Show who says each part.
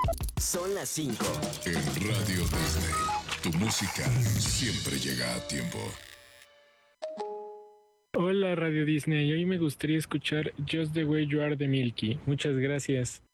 Speaker 1: Son las 5.
Speaker 2: En Radio Disney, tu música siempre llega a tiempo.
Speaker 3: Hola Radio Disney, hoy me gustaría escuchar Just the Way You Are de Milky. Muchas gracias.